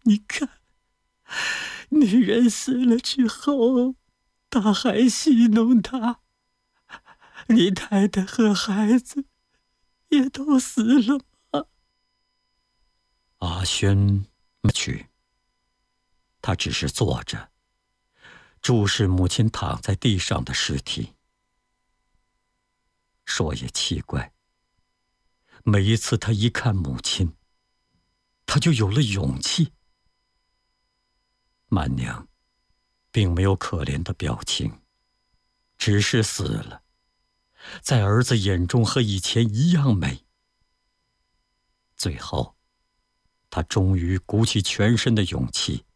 你看，女人死了之后，他还戏弄她，你太太和孩子也都死了吗？” 阿轩没去，他只是坐着，注视母亲躺在地上的尸体。说也奇怪，每一次他一看母亲，他就有了勇气。曼娘并没有可怜的表情，只是死了，在儿子眼中和以前一样美。最后，他终于鼓起全身的勇气，